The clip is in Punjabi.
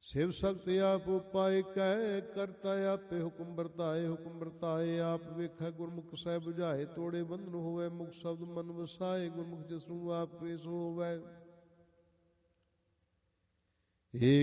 ਸਿਵ ਸਕਤਿ ਆਪ ਉਪਾਇ ਕਹਿ ਕਰਤਾ ਆਪੇ ਹੁਕਮ ਵਰਤਾਏ ਆਪ ਵੇਖੈ ਗੁਰਮੁਖ ਸਹਿ 부ਝਾਏ ਤੋੜੇ ਬੰਧਨ ਹੋਵੇ ਮੁਖ ਸ਼ਬਦ ਮਨ ਵਸਾਏ ਗੁਰਮੁਖ ਜਿਸ ਨੂੰ ਆਪ ਕ੍ਰੇਸ ਹੋਵੇ।